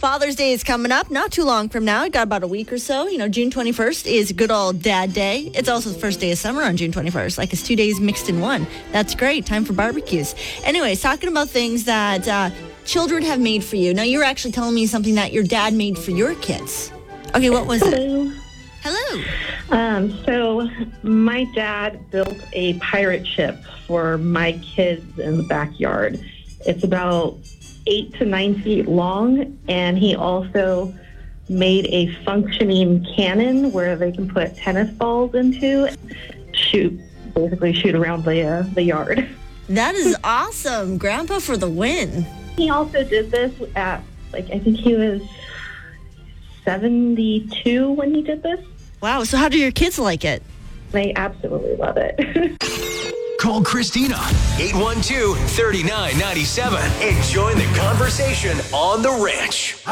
Father's Day is coming up not too long from now. Got about a week or so. June 21st is good old Dad Day. It's also the first day of summer on June 21st. Like it's 2 days mixed in one. That's great. Time for barbecues. Anyways, talking about things that children have made for you. Now, you were actually telling me something that your dad made for your kids. Okay, what was it? Hello. So my dad built a pirate ship for my kids in the backyard. It's about 8 to 9 feet long, and he also made a functioning cannon where they can put tennis balls into, shoot around the yard. That is awesome. Grandpa for the win. He also did this at, I think he was 72 when he did this. Wow, so how do your kids like it? They absolutely love it. Call Christina, 812-3997, and join the conversation on The Ranch.